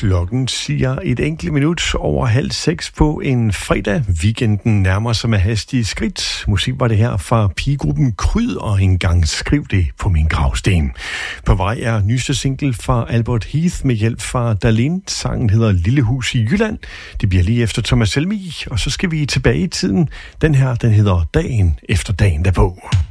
Klokken siger et enkelt minut over 5:30 på en fredag. Weekenden nærmer sig med hastige skridt. Musik var det her fra pigegruppen Kryd, og engang skriv det på min gravsten. På vej er nyeste single fra Albert Heath med hjælp fra Darlene. Sangen hedder Lille Hus i Jylland. Det bliver lige efter Thomas Helmig, og så skal vi tilbage i tiden. Den her, den hedder Dagen efter dagen derpå.